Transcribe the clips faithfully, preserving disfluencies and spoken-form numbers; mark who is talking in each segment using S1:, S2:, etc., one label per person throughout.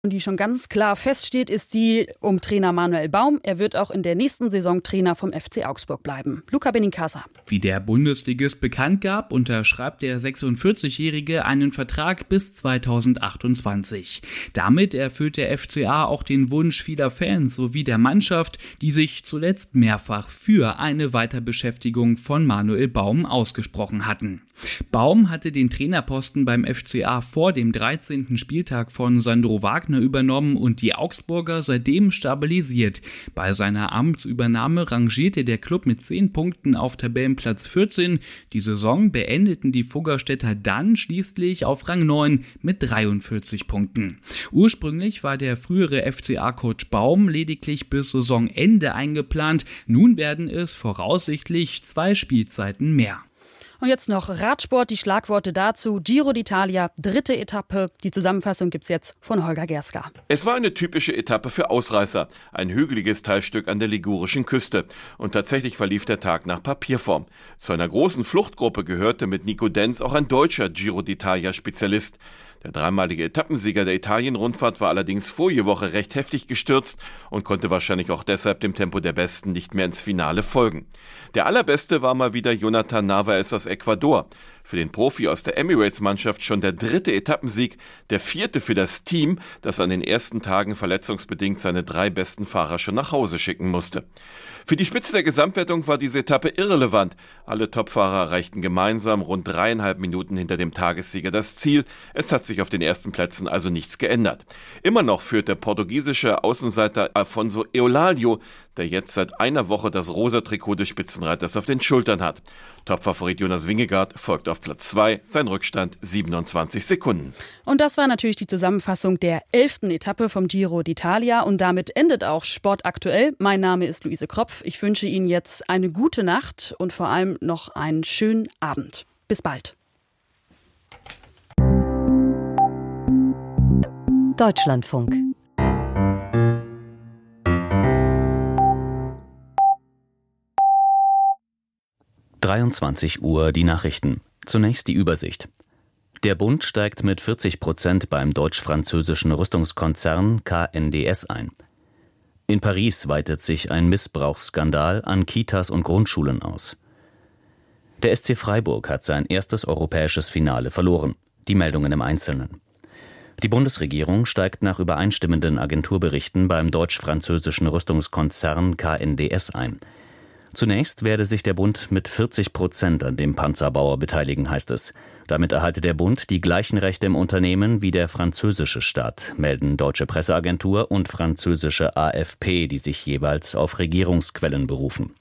S1: Die schon ganz klar feststeht, ist die um Trainer Manuel Baum. Er wird auch in der nächsten Saison Trainer vom F C Augsburg bleiben. Luca Benincasa.
S2: Wie der Bundesligist bekannt gab, unterschreibt der sechsundvierzigjährige einen Vertrag bis zweitausendachtundzwanzig. Damit erfüllt der F C A auch den Wunsch vieler Fans sowie der Mannschaft, die sich zuletzt mehrfach für eine Weiterbeschäftigung von Manuel Baum ausgesprochen hatten. Baum hatte den Trainerposten beim F C A vor dem dreizehnten Spieltag von Sandro Wagner übernommen und die Augsburger seitdem stabilisiert. Bei seiner Amtsübernahme rangierte der Klub mit zehn Punkten auf Tabellenplatz vierzehn. Die Saison beendeten die Fuggerstädter dann schließlich auf Rang neun mit dreiundvierzig Punkten. Ursprünglich war der frühere F C A-Coach Baum lediglich bis Saisonende eingeplant. Nun werden es voraussichtlich zwei Spielzeiten mehr.
S1: Und jetzt noch Radsport, die Schlagworte dazu. Giro d'Italia, dritte Etappe. Die Zusammenfassung gibt's jetzt von Holger Gerska.
S3: Es war eine typische Etappe für Ausreißer. Ein hügeliges Teilstück an der ligurischen Küste. Und tatsächlich verlief der Tag nach Papierform. Zu einer großen Fluchtgruppe gehörte mit Nico Denz auch ein deutscher Giro d'Italia-Spezialist. Der dreimalige Etappensieger der Italien-Rundfahrt war allerdings vorige Woche recht heftig gestürzt und konnte wahrscheinlich auch deshalb dem Tempo der Besten nicht mehr ins Finale folgen. Der allerbeste war mal wieder Jonathan Narvaez aus Ecuador. Für den Profi aus der Emirates-Mannschaft schon der dritte Etappensieg, der vierte für das Team, das an den ersten Tagen verletzungsbedingt seine drei besten Fahrer schon nach Hause schicken musste. Für die Spitze der Gesamtwertung war diese Etappe irrelevant. Alle Topfahrer erreichten gemeinsam rund dreieinhalb Minuten hinter dem Tagessieger das Ziel. Es hat sich auf den ersten Plätzen also nichts geändert. Immer noch führt der portugiesische Außenseiter Afonso Eulálio, der jetzt seit einer Woche das rosa Trikot des Spitzenreiters auf den Schultern hat. Topfavorit Jonas Vingegaard folgt auf Platz zwei, sein Rückstand siebenundzwanzig Sekunden.
S1: Und das war natürlich die Zusammenfassung der elften Etappe vom Giro d'Italia. Und damit endet auch Sport aktuell. Mein Name ist Luise Kropf. Ich wünsche Ihnen jetzt eine gute Nacht und vor allem noch einen schönen Abend. Bis bald.
S4: Deutschlandfunk.
S5: dreiundzwanzig Uhr die Nachrichten. Zunächst die Übersicht. Der Bund steigt mit vierzig Prozent beim deutsch-französischen Rüstungskonzern K N D S ein. In Paris weitet sich ein Missbrauchsskandal an Kitas und Grundschulen aus. Der S C Freiburg hat sein erstes europäisches Finale verloren. Die Meldungen im Einzelnen. Die Bundesregierung steigt nach übereinstimmenden Agenturberichten beim deutsch-französischen Rüstungskonzern K N D S ein. Zunächst werde sich der Bund mit vierzig Prozent an dem Panzerbauer beteiligen, heißt es. Damit erhalte der Bund die gleichen Rechte im Unternehmen wie der französische Staat, melden Deutsche Presseagentur und französische A F P, die sich jeweils auf Regierungsquellen berufen.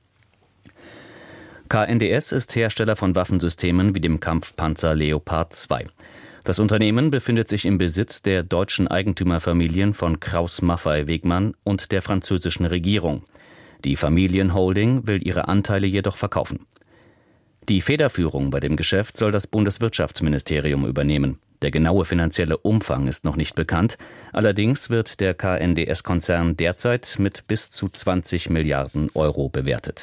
S5: K N D S ist Hersteller von Waffensystemen wie dem Kampfpanzer Leopard zwei. Das Unternehmen befindet sich im Besitz der deutschen Eigentümerfamilien von Krauss-Maffei-Wegmann und der französischen Regierung. Die Familienholding will ihre Anteile jedoch verkaufen. Die Federführung bei dem Geschäft soll das Bundeswirtschaftsministerium übernehmen. Der genaue finanzielle Umfang ist noch nicht bekannt. Allerdings wird der K N D S-Konzern derzeit mit bis zu zwanzig Milliarden Euro bewertet.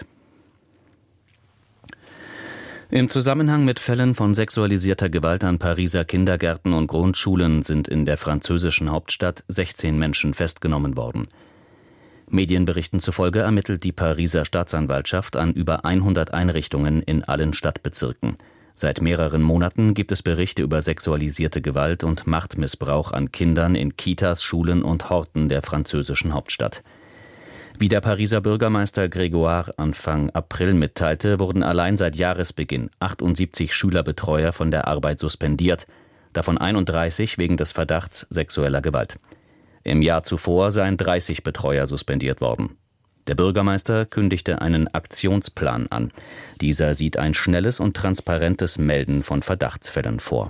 S5: Im Zusammenhang mit Fällen von sexualisierter Gewalt an Pariser Kindergärten und Grundschulen sind in der französischen Hauptstadt sechzehn Menschen festgenommen worden. Medienberichten zufolge ermittelt die Pariser Staatsanwaltschaft an über hundert Einrichtungen in allen Stadtbezirken. Seit mehreren Monaten gibt es Berichte über sexualisierte Gewalt und Machtmissbrauch an Kindern in Kitas, Schulen und Horten der französischen Hauptstadt. Wie der Pariser Bürgermeister Grégoire Anfang April mitteilte, wurden allein seit Jahresbeginn achtundsiebzig Schülerbetreuer von der Arbeit suspendiert, davon einunddreißig wegen des Verdachts sexueller Gewalt. Im Jahr zuvor seien dreißig Betreuer suspendiert worden. Der Bürgermeister kündigte einen Aktionsplan an. Dieser sieht ein schnelles und transparentes Melden von Verdachtsfällen vor.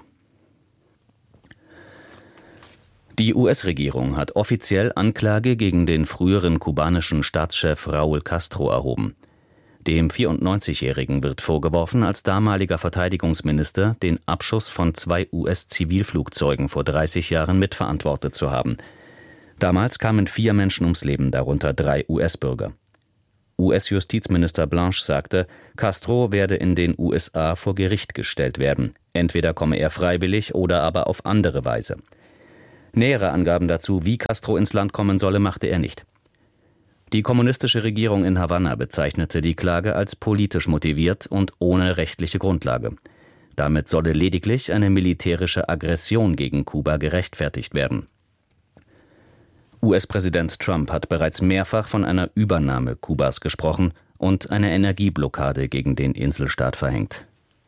S5: Die U S-Regierung hat offiziell Anklage gegen den früheren kubanischen Staatschef Raúl Castro erhoben. Dem vierundneunzigjährigen wird vorgeworfen, als damaliger Verteidigungsminister den Abschuss von zwei U S-Zivilflugzeugen vor dreißig Jahren mitverantwortet zu haben. Damals kamen vier Menschen ums Leben, darunter drei U S-Bürger. U S-Justizminister Blanche sagte, Castro werde in den U S A vor Gericht gestellt werden. Entweder komme er freiwillig oder aber auf andere Weise. Nähere Angaben dazu, wie Castro ins Land kommen solle, machte er nicht. Die kommunistische Regierung in Havanna bezeichnete die Klage als politisch motiviert und ohne rechtliche Grundlage. Damit solle lediglich eine militärische Aggression gegen Kuba gerechtfertigt werden. U S-Präsident Trump hat bereits mehrfach von einer Übernahme Kubas gesprochen und eine Energieblockade gegen den Inselstaat verhängt.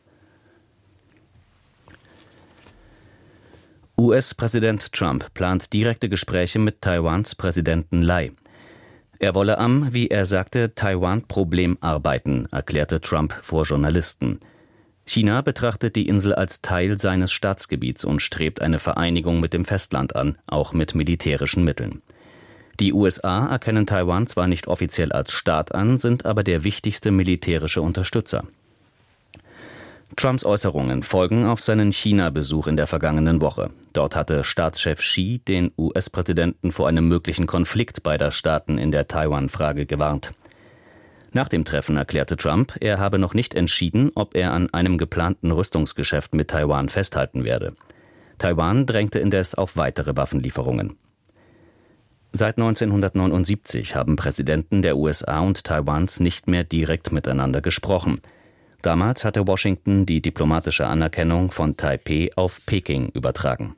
S5: U S-Präsident Trump plant direkte Gespräche mit Taiwans Präsidenten Lai. Er wolle am, wie er sagte, Taiwan-Problem arbeiten, erklärte Trump vor Journalisten. China betrachtet die Insel als Teil seines Staatsgebiets und strebt eine Vereinigung mit dem Festland an, auch mit militärischen Mitteln. Die U S A erkennen Taiwan zwar nicht offiziell als Staat an, sind aber der wichtigste militärische Unterstützer. Trumps Äußerungen folgen auf seinen China-Besuch in der vergangenen Woche. Dort hatte Staatschef Xi den U S-Präsidenten vor einem möglichen Konflikt beider Staaten in der Taiwan-Frage gewarnt. Nach dem Treffen erklärte Trump, er habe noch nicht entschieden, ob er an einem geplanten Rüstungsgeschäft mit Taiwan festhalten werde. Taiwan drängte indes auf weitere Waffenlieferungen. Seit neunzehnhundertneunundsiebzig haben Präsidenten der U S A und Taiwans nicht mehr direkt miteinander gesprochen. Damals hatte Washington die diplomatische Anerkennung von Taipeh auf Peking übertragen.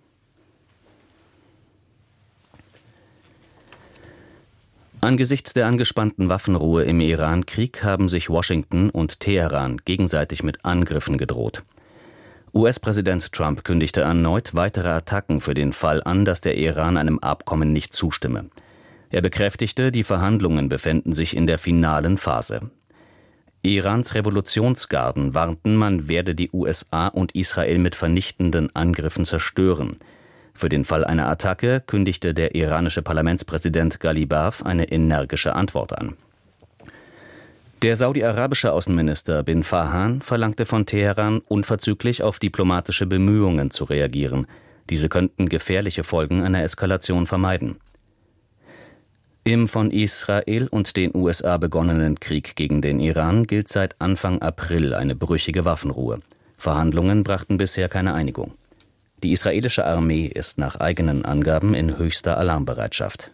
S5: Angesichts der angespannten Waffenruhe im Iran-Krieg haben sich Washington und Teheran gegenseitig mit Angriffen gedroht. U S-Präsident Trump kündigte erneut weitere Attacken für den Fall an, dass der Iran einem Abkommen nicht zustimme. Er bekräftigte, die Verhandlungen befänden sich in der finalen Phase. Irans Revolutionsgarden warnten, man werde die U S A und Israel mit vernichtenden Angriffen zerstören. Für den Fall einer Attacke kündigte der iranische Parlamentspräsident Ghalibaf eine energische Antwort an. Der saudi-arabische Außenminister bin Farhan verlangte von Teheran, unverzüglich auf diplomatische Bemühungen zu reagieren. Diese könnten gefährliche Folgen einer Eskalation vermeiden. Im von Israel und den U S A begonnenen Krieg gegen den Iran gilt seit Anfang April eine brüchige Waffenruhe. Verhandlungen brachten bisher keine Einigung. Die israelische Armee ist nach eigenen Angaben in höchster Alarmbereitschaft.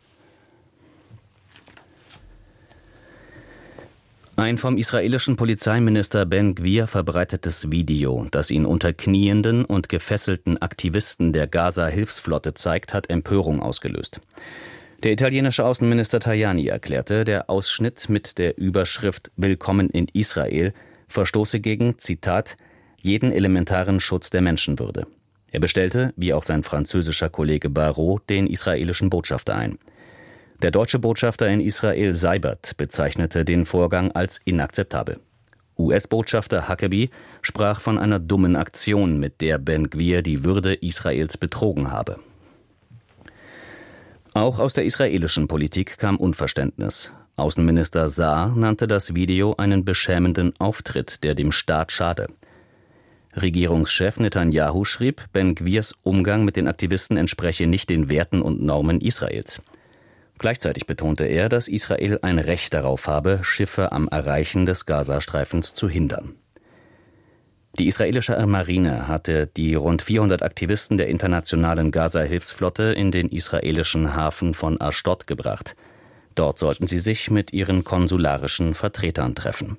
S5: Ein vom israelischen Polizeiminister Ben Gvir verbreitetes Video, das ihn unter knienden und gefesselten Aktivisten der Gaza-Hilfsflotte zeigt, hat Empörung ausgelöst. Der italienische Außenminister Tajani erklärte, der Ausschnitt mit der Überschrift »Willkommen in Israel« verstoße gegen, Zitat, »jeden elementaren Schutz der Menschenwürde«. Er bestellte, wie auch sein französischer Kollege Barrot, den israelischen Botschafter ein. Der deutsche Botschafter in Israel, Seibert, bezeichnete den Vorgang als inakzeptabel. U S-Botschafter Huckabee sprach von einer dummen Aktion, mit der Ben Gvir die Würde Israels betrogen habe. Auch aus der israelischen Politik kam Unverständnis. Außenminister Saar nannte das Video einen beschämenden Auftritt, der dem Staat schade. Regierungschef Netanyahu schrieb, Ben Gvirs Umgang mit den Aktivisten entspreche nicht den Werten und Normen Israels. Gleichzeitig betonte er, dass Israel ein Recht darauf habe, Schiffe am Erreichen des Gazastreifens zu hindern. Die israelische Marine hatte die rund vierhundert Aktivisten der internationalen Gaza-Hilfsflotte in den israelischen Hafen von Ashdod gebracht. Dort sollten sie sich mit ihren konsularischen Vertretern treffen.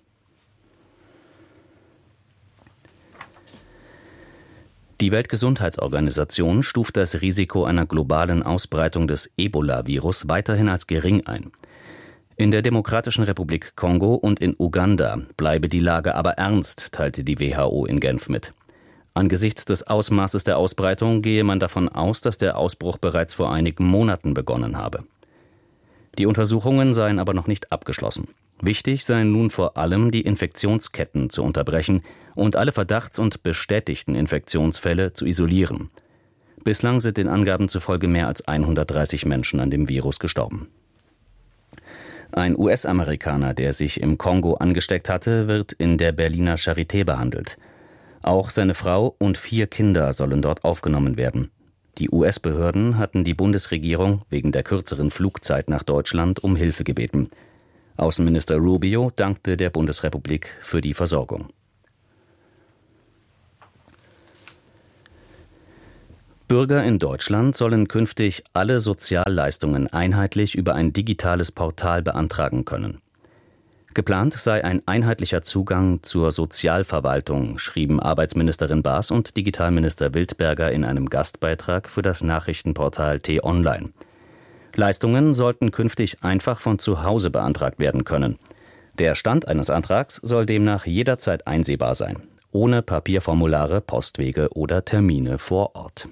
S5: Die Weltgesundheitsorganisation stuft das Risiko einer globalen Ausbreitung des Ebola-Virus weiterhin als gering ein. In der Demokratischen Republik Kongo und in Uganda bleibe die Lage aber ernst, teilte die W H O in Genf mit. Angesichts des Ausmaßes der Ausbreitung gehe man davon aus, dass der Ausbruch bereits vor einigen Monaten begonnen habe. Die Untersuchungen seien aber noch nicht abgeschlossen. Wichtig seien nun vor allem, die Infektionsketten zu unterbrechen und alle Verdachts- und bestätigten Infektionsfälle zu isolieren. Bislang sind den Angaben zufolge mehr als hundertdreißig Menschen an dem Virus gestorben. Ein U S-Amerikaner, der sich im Kongo angesteckt hatte, wird in der Berliner Charité behandelt. Auch seine Frau und vier Kinder sollen dort aufgenommen werden. Die U S-Behörden hatten die Bundesregierung wegen der kürzeren Flugzeit nach Deutschland um Hilfe gebeten. Außenminister Rubio dankte der Bundesrepublik für die Versorgung. Bürger in Deutschland sollen künftig alle Sozialleistungen einheitlich über ein digitales Portal beantragen können. Geplant sei ein einheitlicher Zugang zur Sozialverwaltung, schrieben Arbeitsministerin Baas und Digitalminister Wildberger in einem Gastbeitrag für das Nachrichtenportal T-Online. Leistungen sollten künftig einfach von zu Hause beantragt werden können. Der Stand eines Antrags soll demnach jederzeit einsehbar sein, ohne Papierformulare, Postwege oder Termine vor Ort.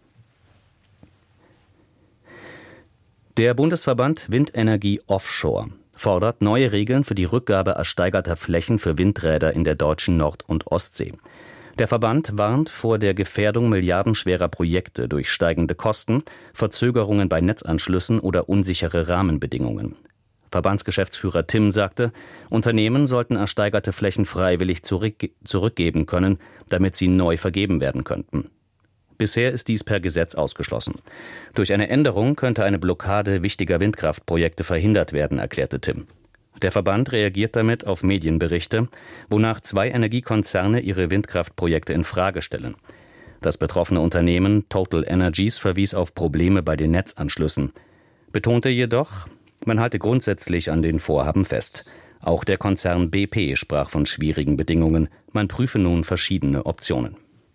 S5: Der Bundesverband Windenergie Offshore fordert neue Regeln für die Rückgabe ersteigerter Flächen für Windräder in der deutschen Nord- und Ostsee. Der Verband warnt vor der Gefährdung milliardenschwerer Projekte durch steigende Kosten, Verzögerungen bei Netzanschlüssen oder unsichere Rahmenbedingungen. Verbandsgeschäftsführer Timm sagte, Unternehmen sollten ersteigerte Flächen freiwillig zurück- zurückgeben können, damit sie neu vergeben werden könnten. Bisher ist dies per Gesetz ausgeschlossen. Durch eine Änderung könnte eine Blockade wichtiger Windkraftprojekte verhindert werden, erklärte Timm. Der Verband reagiert damit auf Medienberichte, wonach zwei Energiekonzerne ihre Windkraftprojekte in Frage stellen. Das betroffene Unternehmen Total Energies verwies auf Probleme bei den Netzanschlüssen, betonte jedoch, man halte grundsätzlich an den Vorhaben fest. Auch der Konzern B P sprach von schwierigen Bedingungen, man prüfe nun verschiedene Optionen.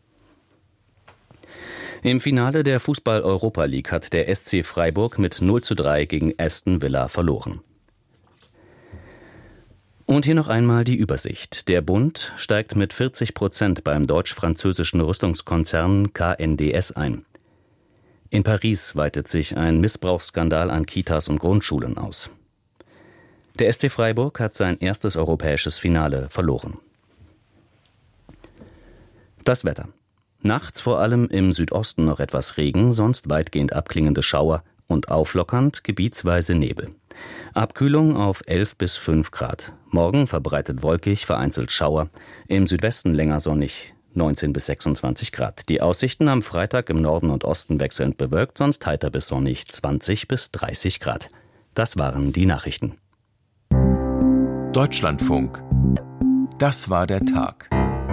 S5: Im Finale der Fußball-Europa League hat der S C Freiburg mit null zu drei gegen Aston Villa verloren. Und hier noch einmal die Übersicht. Der Bund steigt mit vierzig Prozent beim deutsch-französischen Rüstungskonzern K N D S ein. In Paris weitet sich ein Missbrauchsskandal an Kitas und Grundschulen aus. Der S C Freiburg hat sein erstes europäisches Finale verloren. Das Wetter. Nachts vor allem im Südosten noch etwas Regen, sonst weitgehend abklingende Schauer und auflockernd gebietsweise Nebel. Abkühlung auf elf bis fünf Grad. Morgen verbreitet wolkig, vereinzelt Schauer. Im Südwesten länger sonnig, neunzehn bis sechsundzwanzig Grad. Die Aussichten am Freitag im Norden und Osten wechselnd bewölkt, sonst heiter bis sonnig, zwanzig bis dreißig Grad. Das waren die Nachrichten.
S4: Deutschlandfunk. Das war der Tag.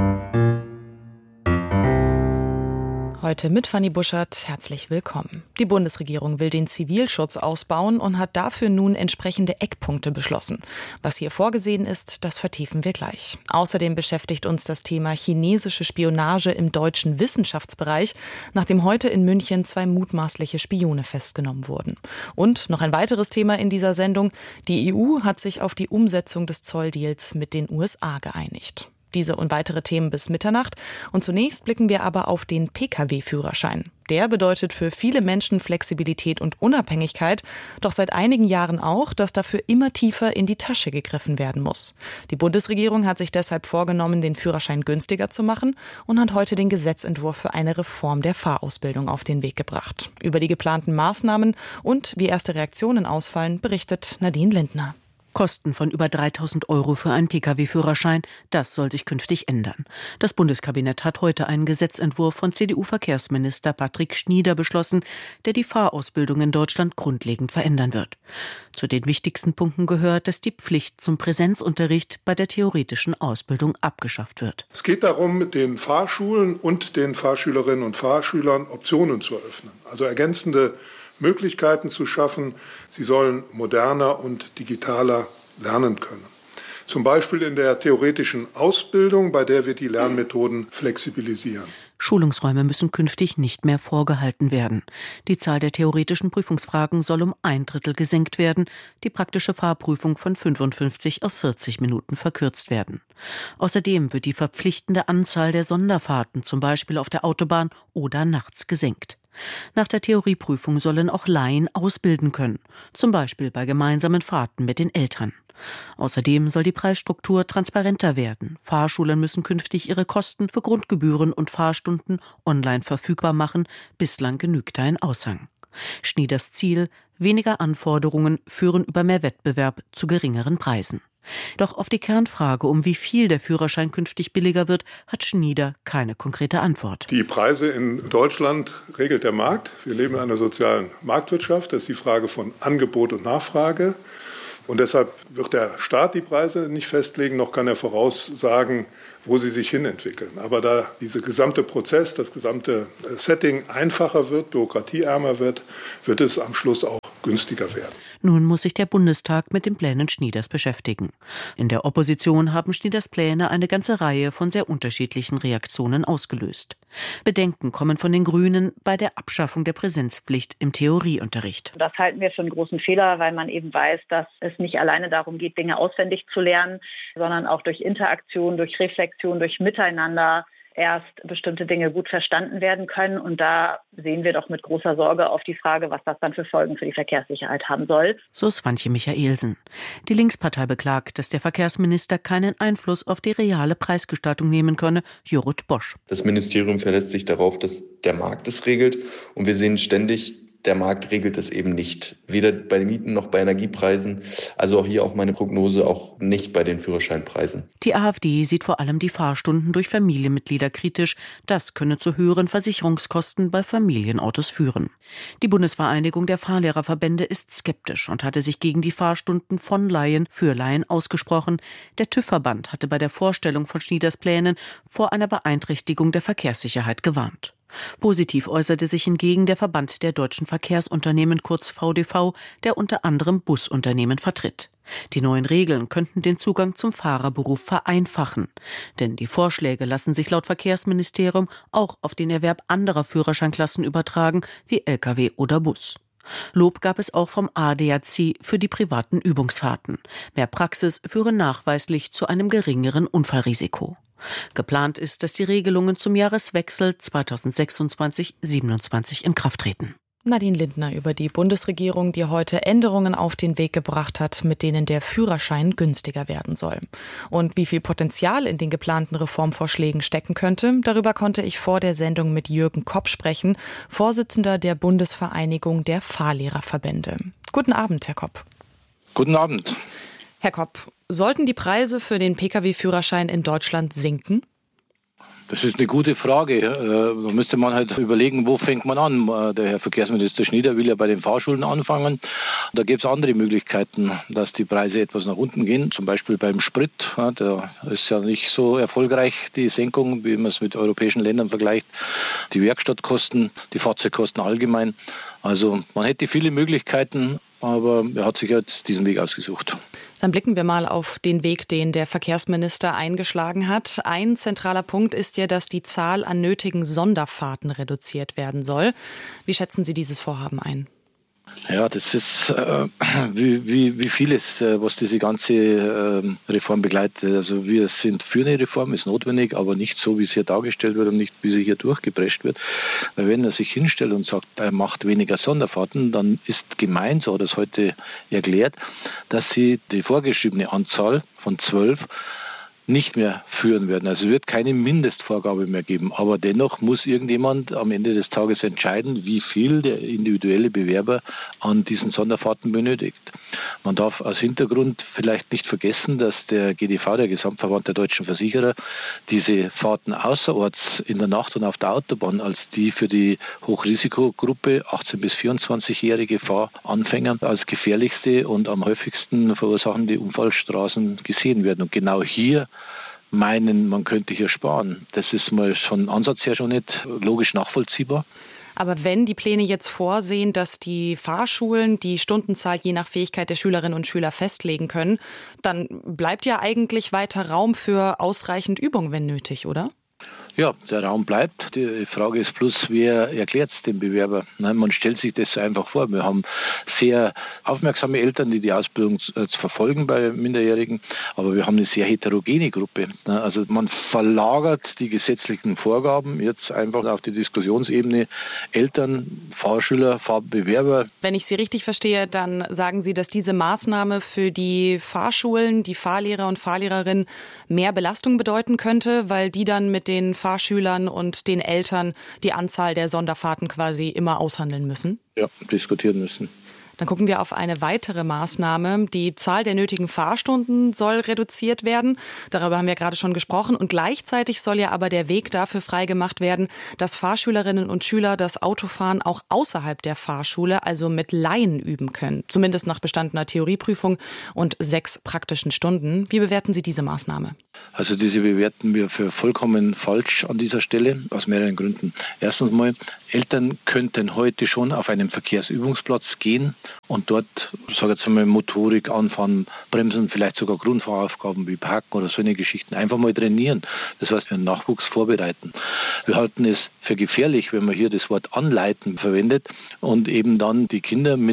S6: Heute mit Fanny Buschert, herzlich willkommen. Die Bundesregierung will den Zivilschutz ausbauen und hat dafür nun entsprechende Eckpunkte beschlossen. Was hier vorgesehen ist, das vertiefen wir gleich. Außerdem beschäftigt uns das Thema chinesische Spionage im deutschen Wissenschaftsbereich, nachdem heute in München zwei mutmaßliche Spione festgenommen wurden. Und noch ein weiteres Thema in dieser Sendung. Die E U hat sich auf die Umsetzung des Zolldeals mit den U S A geeinigt. Diese und weitere Themen bis Mitternacht. Und zunächst blicken wir aber auf den P K W-Führerschein. Der bedeutet für viele Menschen Flexibilität und Unabhängigkeit, doch seit einigen Jahren auch, dass dafür immer tiefer in die Tasche gegriffen werden muss. Die Bundesregierung hat sich deshalb vorgenommen, den Führerschein günstiger zu machen und hat heute den Gesetzentwurf für eine Reform der Fahrausbildung auf den Weg gebracht. Über die geplanten Maßnahmen und wie erste Reaktionen ausfallen, berichtet Nadine Lindner.
S7: Kosten von über dreitausend Euro für einen P K W-Führerschein, das soll sich künftig ändern. Das Bundeskabinett hat heute einen Gesetzentwurf von C D U-Verkehrsminister Patrick Schnieder beschlossen, der die Fahrausbildung in Deutschland grundlegend verändern wird. Zu den wichtigsten Punkten gehört, dass die Pflicht zum Präsenzunterricht bei der theoretischen Ausbildung abgeschafft wird.
S8: Es geht darum, den Fahrschulen und den Fahrschülerinnen und Fahrschülern Optionen zu eröffnen, also ergänzende Möglichkeiten zu schaffen. Sie sollen moderner und digitaler lernen können. Zum Beispiel in der theoretischen Ausbildung, bei der wir die Lernmethoden flexibilisieren.
S7: Schulungsräume müssen künftig nicht mehr vorgehalten werden. Die Zahl der theoretischen Prüfungsfragen soll um ein Drittel gesenkt werden, die praktische Fahrprüfung von fünfundfünfzig auf vierzig Minuten verkürzt werden. Außerdem wird die verpflichtende Anzahl der Sonderfahrten, zum Beispiel auf der Autobahn oder nachts, gesenkt. Nach der Theorieprüfung sollen auch Laien ausbilden können, zum Beispiel bei gemeinsamen Fahrten mit den Eltern. Außerdem soll die Preisstruktur transparenter werden. Fahrschulen müssen künftig ihre Kosten für Grundgebühren und Fahrstunden online verfügbar machen. Bislang genügt ein Aushang. Schnieders Ziel: weniger Anforderungen führen über mehr Wettbewerb zu geringeren Preisen. Doch auf die Kernfrage, um wie viel der Führerschein künftig billiger wird, hat Schnieder keine konkrete Antwort.
S8: Die Preise in Deutschland regelt der Markt. Wir leben in einer sozialen Marktwirtschaft. Das ist die Frage von Angebot und Nachfrage. Und deshalb wird der Staat die Preise nicht festlegen, noch kann er voraussagen, wo sie sich hinentwickeln. Aber da dieser gesamte Prozess, das gesamte Setting einfacher wird, bürokratieärmer wird, wird es am Schluss auch günstiger werden.
S7: Nun muss sich der Bundestag mit den Plänen Schnieders beschäftigen. In der Opposition haben Schnieders Pläne eine ganze Reihe von sehr unterschiedlichen Reaktionen ausgelöst. Bedenken kommen von den Grünen bei der Abschaffung der Präsenzpflicht im Theorieunterricht.
S9: Das halten wir für einen großen Fehler, weil man eben weiß, dass es nicht alleine darum geht, Dinge auswendig zu lernen, sondern auch durch Interaktion, durch Reflexion, durch Miteinander erst bestimmte Dinge gut verstanden werden können. Und da sehen wir doch mit großer Sorge auf die Frage, was das dann für Folgen für die Verkehrssicherheit haben soll.
S7: So Swantje Michaelsen. Die Linkspartei beklagt, dass der Verkehrsminister keinen Einfluss auf die reale Preisgestaltung nehmen könne. Jorut Bosch.
S10: Das Ministerium verlässt sich darauf, dass der Markt es regelt. Und wir sehen ständig, der Markt regelt es eben nicht. Weder bei Mieten noch bei Energiepreisen. Also hier auch meine Prognose, auch nicht bei den Führerscheinpreisen.
S7: Die AfD sieht vor allem die Fahrstunden durch Familienmitglieder kritisch. Das könne zu höheren Versicherungskosten bei Familienautos führen. Die Bundesvereinigung der Fahrlehrerverbände ist skeptisch und hatte sich gegen die Fahrstunden von Laien für Laien ausgesprochen. Der TÜV-Verband hatte bei der Vorstellung von Schnieders Plänen vor einer Beeinträchtigung der Verkehrssicherheit gewarnt. Positiv äußerte sich hingegen der Verband der deutschen Verkehrsunternehmen, kurz V D V, der unter anderem Busunternehmen vertritt. Die neuen Regeln könnten den Zugang zum Fahrerberuf vereinfachen. Denn die Vorschläge lassen sich laut Verkehrsministerium auch auf den Erwerb anderer Führerscheinklassen übertragen, wie L K W oder Bus. Lob gab es auch vom A D A C für die privaten Übungsfahrten. Mehr Praxis führe nachweislich zu einem geringeren Unfallrisiko. Geplant ist, dass die Regelungen zum Jahreswechsel zweitausendsechsundzwanzig siebenundzwanzig in Kraft treten.
S6: Nadine Lindner über die Bundesregierung, die heute Änderungen auf den Weg gebracht hat, mit denen der Führerschein günstiger werden soll. Und wie viel Potenzial in den geplanten Reformvorschlägen stecken könnte, darüber konnte ich vor der Sendung mit Jürgen Kopp sprechen, Vorsitzender der Bundesvereinigung der Fahrlehrerverbände. Guten Abend, Herr Kopp.
S11: Guten Abend.
S6: Herr Kopp, sollten die Preise für den Pkw Führerschein in Deutschland sinken?
S11: Das ist eine gute Frage. Da müsste man halt überlegen, wo fängt man an. Der Herr Verkehrsminister Schnieder will ja bei den Fahrschulen anfangen. Da gibt es andere Möglichkeiten, dass die Preise etwas nach unten gehen. Zum Beispiel beim Sprit. Da ist ja nicht so erfolgreich die Senkung, wie man es mit europäischen Ländern vergleicht. Die Werkstattkosten, die Fahrzeugkosten allgemein. Also man hätte viele Möglichkeiten, aber er hat sich jetzt diesen Weg ausgesucht.
S6: Dann blicken wir mal auf den Weg, den der Verkehrsminister eingeschlagen hat. Ein zentraler Punkt ist ja, dass die Zahl an nötigen Sonderfahrten reduziert werden soll. Wie schätzen Sie dieses Vorhaben ein?
S11: Ja, das ist äh, wie, wie, wie vieles, äh, was diese ganze äh, Reform begleitet. Also wir sind für eine Reform, ist notwendig, aber nicht so, wie es hier dargestellt wird und nicht, wie sie hier durchgeprescht wird. Weil wenn er sich hinstellt und sagt, er macht weniger Sonderfahrten, dann ist gemeint, so hat er es heute erklärt, dass sie die vorgeschriebene Anzahl von zwölf nicht mehr führen werden. Also es wird keine Mindestvorgabe mehr geben. Aber dennoch muss irgendjemand am Ende des Tages entscheiden, wie viel der individuelle Bewerber an diesen Sonderfahrten benötigt. Man darf als Hintergrund vielleicht nicht vergessen, dass der G D V, der Gesamtverband der deutschen Versicherer, diese Fahrten außerorts in der Nacht und auf der Autobahn als die für die Hochrisikogruppe achtzehn- bis vierundzwanzigjährige Fahranfänger als gefährlichste und am häufigsten verursachende Unfallstraßen gesehen werden. Und genau hier meinen, man könnte hier sparen. Das ist mal schon Ansatz her schon nicht logisch nachvollziehbar.
S6: Aber wenn die Pläne jetzt vorsehen, dass die Fahrschulen die Stundenzahl je nach Fähigkeit der Schülerinnen und Schüler festlegen können, dann bleibt ja eigentlich weiter Raum für ausreichend Übung, wenn nötig, oder?
S11: Ja, der Raum bleibt. Die Frage ist bloß, wer erklärt es dem Bewerber? Nein, man stellt sich das einfach vor. Wir haben sehr aufmerksame Eltern, die die Ausbildung zu verfolgen bei Minderjährigen, aber wir haben eine sehr heterogene Gruppe. Also man verlagert die gesetzlichen Vorgaben jetzt einfach auf die Diskussionsebene. Eltern, Fahrschüler, Fahrbewerber.
S6: Wenn ich Sie richtig verstehe, dann sagen Sie, dass diese Maßnahme für die Fahrschulen, die Fahrlehrer und Fahrlehrerinnen mehr Belastung bedeuten könnte, weil die dann mit den Fahrschülern und den Eltern die Anzahl der Sonderfahrten quasi immer aushandeln müssen?
S11: Ja, diskutieren müssen.
S6: Dann gucken wir auf eine weitere Maßnahme. Die Zahl der nötigen Fahrstunden soll reduziert werden. Darüber haben wir gerade schon gesprochen. Und gleichzeitig soll ja aber der Weg dafür freigemacht werden, dass Fahrschülerinnen und Schüler das Autofahren auch außerhalb der Fahrschule, also mit Laien, üben können. Zumindest nach bestandener Theorieprüfung und sechs praktischen Stunden. Wie bewerten Sie diese Maßnahme?
S11: Also diese bewerten wir für vollkommen falsch an dieser Stelle, aus mehreren Gründen. Erstens mal, Eltern könnten heute schon auf einen Verkehrsübungsplatz gehen und dort, sage ich jetzt mal, Motorik, Anfahren, Bremsen, vielleicht sogar Grundfahraufgaben wie Parken oder so eine Geschichten einfach mal trainieren. Das heißt, wir den Nachwuchs vorbereiten. Wir halten es für gefährlich, wenn man hier das Wort anleiten verwendet und eben dann die Kinder mit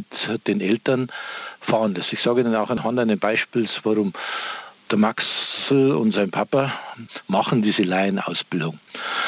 S11: den Eltern fahren lässt. Ich sage Ihnen auch anhand eines Beispiels, warum. Der Maxl und sein Papa machen diese Laienausbildung.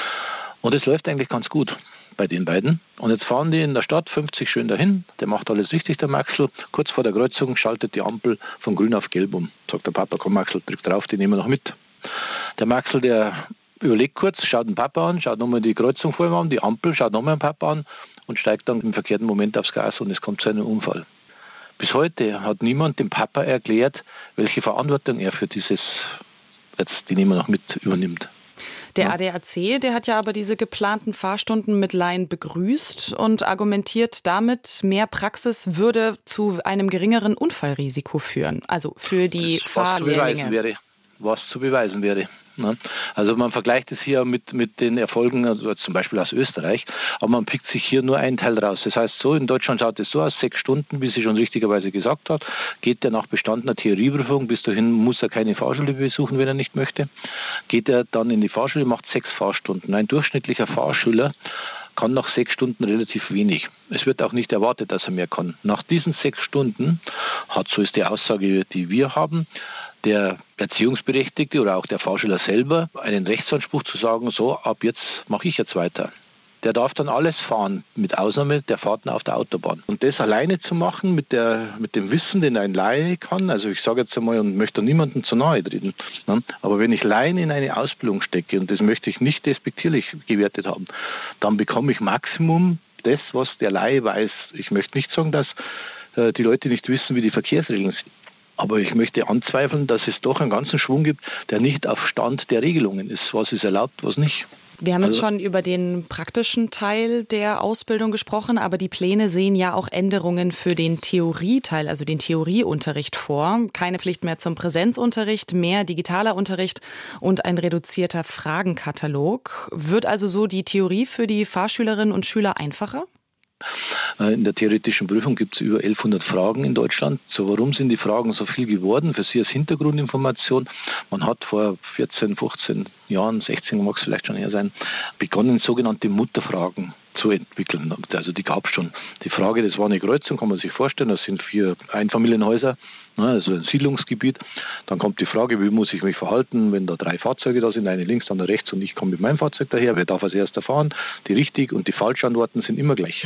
S11: Und es läuft eigentlich ganz gut bei den beiden. Und jetzt fahren die in der Stadt fünfzig schön dahin. Der macht alles richtig, der Maxl. Kurz vor der Kreuzung schaltet die Ampel von grün auf gelb um. Sagt der Papa, komm Maxl, drück drauf, die nehmen wir noch mit. Der Maxl, der überlegt kurz, schaut den Papa an, schaut nochmal die Kreuzung vor ihm an, die Ampel, schaut nochmal den Papa an und steigt dann im verkehrten Moment aufs Gas und es kommt zu einem Unfall. Bis heute hat niemand dem Papa erklärt, welche Verantwortung er für dieses, jetzt die nehmen wir noch mit, übernimmt.
S6: Der A D A C, der hat ja aber diese geplanten Fahrstunden mit Laien begrüßt und argumentiert damit, mehr Praxis würde zu einem geringeren Unfallrisiko führen. Also für die
S11: was
S6: Fahrlehrlinge.
S11: Zu beweisen wäre, was zu beweisen wäre. Also man vergleicht es hier mit, mit den Erfolgen, also zum Beispiel aus Österreich, aber man pickt sich hier nur einen Teil raus. Das heißt so, in Deutschland schaut es so aus, sechs Stunden, wie sie schon richtigerweise gesagt hat, geht er nach bestandener Theorieprüfung, bis dahin muss er keine Fahrschule besuchen, wenn er nicht möchte, geht er dann in die Fahrschule, macht sechs Fahrstunden. Ein durchschnittlicher Fahrschüler kann nach sechs Stunden relativ wenig. Es wird auch nicht erwartet, dass er mehr kann. Nach diesen sechs Stunden hat, so ist die Aussage, die wir haben, der Erziehungsberechtigte oder auch der Fahrschüler selber einen Rechtsanspruch zu sagen, so, ab jetzt mache ich jetzt weiter. Der darf dann alles fahren, mit Ausnahme der Fahrten auf der Autobahn. Und das alleine zu machen mit, der, mit dem Wissen, den ein Laie kann, also ich sage jetzt einmal und möchte niemandem zu nahe treten, ne? Aber wenn ich Laien in eine Ausbildung stecke, und das möchte ich nicht despektierlich gewertet haben, dann bekomme ich Maximum das, was der Laie weiß. Ich möchte nicht sagen, dass äh, die Leute nicht wissen, wie die Verkehrsregeln sind. Aber ich möchte anzweifeln, dass es doch einen ganzen Schwung gibt, der nicht auf Stand der Regelungen ist. Was ist erlaubt, was nicht.
S6: Wir haben jetzt
S11: Also,
S6: schon über den praktischen Teil der Ausbildung gesprochen, aber die Pläne sehen ja auch Änderungen für den Theorieteil, also den Theorieunterricht vor. Keine Pflicht mehr zum Präsenzunterricht, mehr digitaler Unterricht und ein reduzierter Fragenkatalog. Wird also so die Theorie für die Fahrschülerinnen und Schüler einfacher?
S11: In der theoretischen Prüfung gibt es über elfhundert Fragen in Deutschland. So, warum sind die Fragen so viel geworden? Für Sie als Hintergrundinformation. Man hat vor vierzehn, fünfzehn Jahren, sechzehn mag es vielleicht schon eher sein, begonnen, sogenannte Mutterfragen zu entwickeln. Also die gab es schon. Die Frage, das war eine Kreuzung, kann man sich vorstellen, das sind vier Einfamilienhäuser, also ein Siedlungsgebiet. Dann kommt die Frage, wie muss ich mich verhalten, wenn da drei Fahrzeuge da sind, eine links, andere rechts und ich komme mit meinem Fahrzeug daher, wer darf als erster fahren? Die richtig und die falschen Antworten sind immer gleich.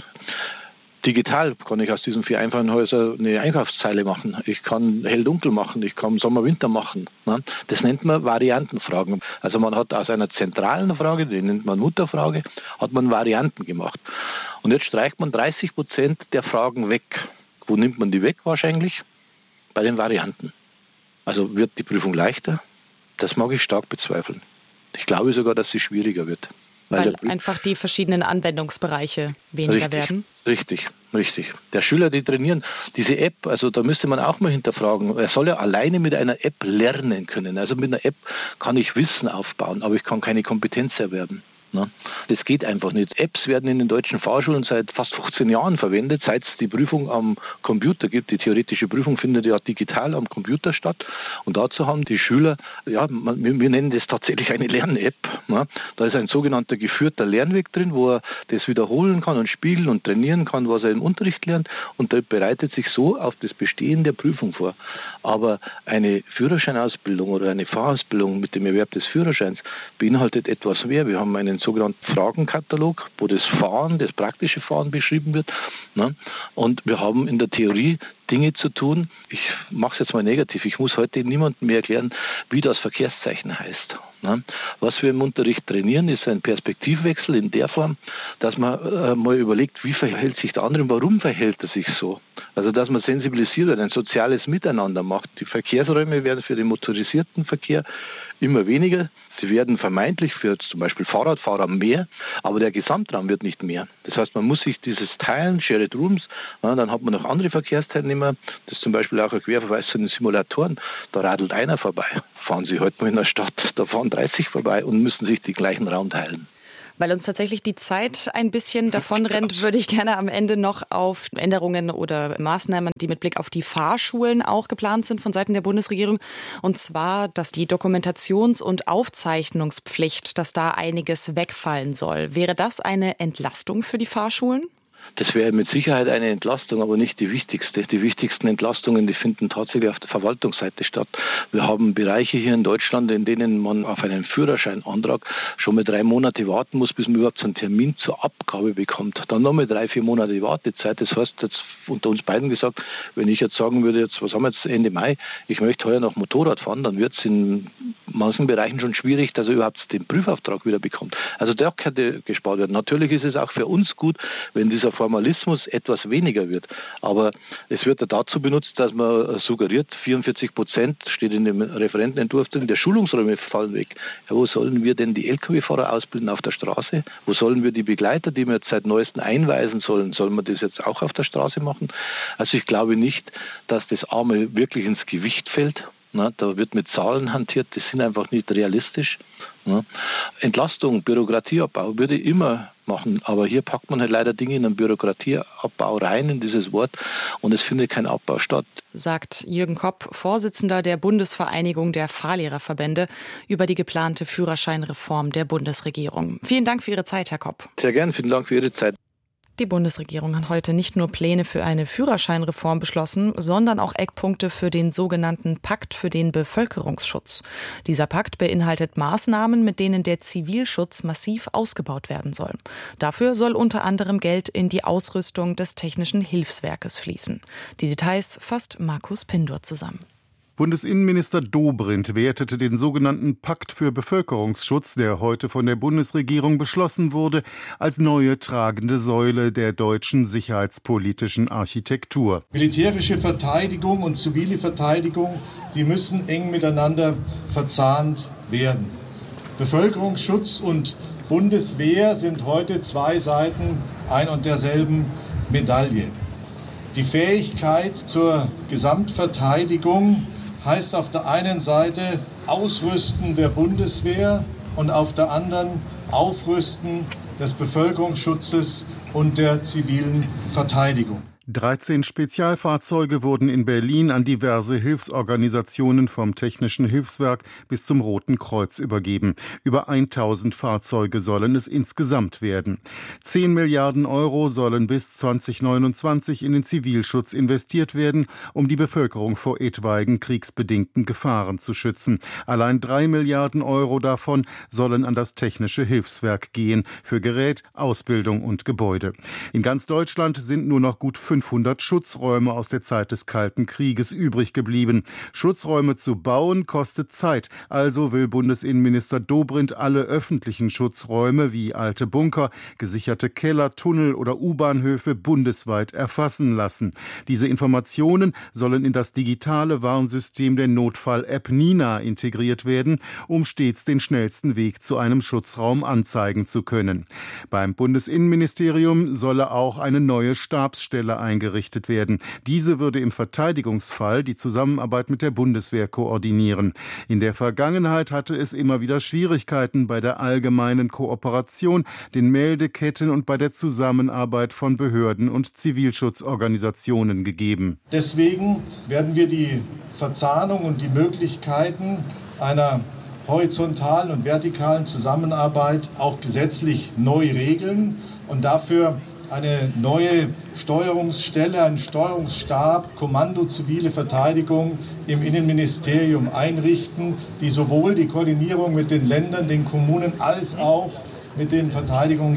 S11: Digital kann ich aus diesen vier Einfamilienhäusern eine Einkaufszeile machen. Ich kann hell-dunkel machen, ich kann Sommer-Winter machen. Das nennt man Variantenfragen. Also man hat aus einer zentralen Frage, die nennt man Mutterfrage, hat man Varianten gemacht. Und jetzt streicht man dreißig Prozent der Fragen weg. Wo nimmt man die weg wahrscheinlich? Bei den Varianten. Also wird die Prüfung leichter? Das mag ich stark bezweifeln. Ich glaube sogar, dass sie schwieriger wird.
S6: Weil, Weil einfach die verschiedenen Anwendungsbereiche weniger
S11: richtig,
S6: werden?
S11: Richtig, richtig. Der Schüler, die trainieren, diese App, also da müsste man auch mal hinterfragen, er soll ja alleine mit einer App lernen können. Also mit einer App kann ich Wissen aufbauen, aber ich kann keine Kompetenz erwerben. Das geht einfach nicht. Apps werden in den deutschen Fahrschulen seit fast fünfzehn Jahren verwendet, seit es die Prüfung am Computer gibt. Die theoretische Prüfung findet ja digital am Computer statt. Und dazu haben die Schüler, ja, wir, wir nennen das tatsächlich eine Lern-App. Ne? Da ist ein sogenannter geführter Lernweg drin, wo er das wiederholen kann und spiegeln und trainieren kann, was er im Unterricht lernt. Und der bereitet sich so auf das Bestehen der Prüfung vor. Aber eine Führerscheinausbildung oder eine Fahrausbildung mit dem Erwerb des Führerscheins beinhaltet etwas mehr. Wir haben einen sogenannten Fragenkatalog, wo das Fahren, das praktische Fahren beschrieben wird. Ne? Und wir haben in der Theorie Dinge zu tun. Ich mache es jetzt mal negativ. Ich muss heute niemandem mehr erklären, wie das Verkehrszeichen heißt. Was wir im Unterricht trainieren, ist ein Perspektivwechsel in der Form, dass man äh, mal überlegt, wie verhält sich der andere und warum verhält er sich so. Also dass man sensibilisiert und ein soziales Miteinander macht. Die Verkehrsräume werden für den motorisierten Verkehr immer weniger. Sie werden vermeintlich für zum Beispiel Fahrradfahrer mehr, aber der Gesamtraum wird nicht mehr. Das heißt, man muss sich dieses teilen, Shared Rooms, ja, dann hat man noch andere Verkehrsteilnehmer, das ist zum Beispiel auch ein Querverweis zu den Simulatoren, da radelt einer vorbei. Fahren Sie heute mal in der Stadt, da fahren dreißig vorbei und müssen sich den gleichen Raum teilen.
S6: Weil uns tatsächlich die Zeit ein bisschen davonrennt, würde ich gerne am Ende noch auf Änderungen oder Maßnahmen, die mit Blick auf die Fahrschulen auch geplant sind von Seiten der Bundesregierung. Und zwar, dass die Dokumentations- und Aufzeichnungspflicht, dass da einiges wegfallen soll. Wäre das eine Entlastung für die Fahrschulen?
S11: Das wäre mit Sicherheit eine Entlastung, aber nicht die wichtigste. Die wichtigsten Entlastungen, die finden tatsächlich auf der Verwaltungsseite statt. Wir haben Bereiche hier in Deutschland, in denen man auf einen Führerscheinantrag schon mal drei Monate warten muss, bis man überhaupt so einen Termin zur Abgabe bekommt. Dann nochmal drei, vier Monate Wartezeit. Das heißt, jetzt unter uns beiden gesagt, wenn ich jetzt sagen würde, jetzt, was haben wir jetzt Ende Mai, ich möchte heuer noch Motorrad fahren, dann wird es in manchen Bereichen schon schwierig, dass er überhaupt den Prüfauftrag wieder bekommt. Also da könnte gespart werden. Natürlich ist es auch für uns gut, wenn dieser Formalismus etwas weniger wird. Aber es wird dazu benutzt, dass man suggeriert, vierundvierzig Prozent steht in dem Referentenentwurf drin, der Schulungsräume fallen weg. Ja, wo sollen wir denn die L K W-Fahrer ausbilden auf der Straße? Wo sollen wir die Begleiter, die wir jetzt seit Neuestem einweisen sollen, sollen wir das jetzt auch auf der Straße machen? Also ich glaube nicht, dass das einmal wirklich ins Gewicht fällt. Na, da wird mit Zahlen hantiert, die sind einfach nicht realistisch. Na. Entlastung, Bürokratieabbau würde ich immer machen, aber hier packt man halt leider Dinge in einen Bürokratieabbau rein, in dieses Wort, und es findet kein Abbau statt.
S6: Sagt Jürgen Kopp, Vorsitzender der Bundesvereinigung der Fahrlehrerverbände, über die geplante Führerscheinreform der Bundesregierung. Vielen Dank für Ihre Zeit, Herr Kopp.
S11: Sehr gerne, vielen Dank für Ihre Zeit.
S6: Die Bundesregierung hat heute nicht nur Pläne für eine Führerscheinreform beschlossen, sondern auch Eckpunkte für den sogenannten Pakt für den Bevölkerungsschutz. Dieser Pakt beinhaltet Maßnahmen, mit denen der Zivilschutz massiv ausgebaut werden soll. Dafür soll unter anderem Geld in die Ausrüstung des Technischen Hilfswerkes fließen. Die Details fasst Markus Pindur zusammen.
S12: Bundesinnenminister Dobrindt wertete den sogenannten Pakt für Bevölkerungsschutz, der heute von der Bundesregierung beschlossen wurde, als neue tragende Säule der deutschen sicherheitspolitischen Architektur.
S13: Militärische Verteidigung und zivile Verteidigung, sie müssen eng miteinander verzahnt werden. Bevölkerungsschutz und Bundeswehr sind heute zwei Seiten ein und derselben Medaille. Die Fähigkeit zur Gesamtverteidigung heißt auf der einen Seite Ausrüsten der Bundeswehr und auf der anderen Aufrüsten des Bevölkerungsschutzes und der zivilen Verteidigung.
S12: dreizehn Spezialfahrzeuge wurden in Berlin an diverse Hilfsorganisationen vom Technischen Hilfswerk bis zum Roten Kreuz übergeben. Über tausend Fahrzeuge sollen es insgesamt werden. zehn Milliarden Euro sollen bis zweitausendneunundzwanzig in den Zivilschutz investiert werden, um die Bevölkerung vor etwaigen kriegsbedingten Gefahren zu schützen. Allein drei Milliarden Euro davon sollen an das Technische Hilfswerk gehen, für Gerät, Ausbildung und Gebäude. In ganz Deutschland sind nur noch gut fünfhundert Schutzräume aus der Zeit des Kalten Krieges übrig geblieben. Schutzräume zu bauen kostet Zeit. Also will Bundesinnenminister Dobrindt alle öffentlichen Schutzräume wie alte Bunker, gesicherte Keller, Tunnel oder U-Bahnhöfe bundesweit erfassen lassen. Diese Informationen sollen in das digitale Warnsystem der Notfall-App Nina integriert werden, um stets den schnellsten Weg zu einem Schutzraum anzeigen zu können. Beim Bundesinnenministerium solle auch eine neue Stabsstelle eingerichtet werden. Diese würde im Verteidigungsfall die Zusammenarbeit mit der Bundeswehr koordinieren. In der Vergangenheit hatte es immer wieder Schwierigkeiten bei der allgemeinen Kooperation, den Meldeketten und bei der Zusammenarbeit von Behörden und Zivilschutzorganisationen gegeben.
S13: Deswegen werden wir die Verzahnung und die Möglichkeiten einer horizontalen und vertikalen Zusammenarbeit auch gesetzlich neu regeln und dafür eine neue Steuerungsstelle, einen Steuerungsstab, Kommando zivile Verteidigung im Innenministerium einrichten, die sowohl die Koordinierung mit den Ländern, den Kommunen als auch mit den Verteidigungsministerien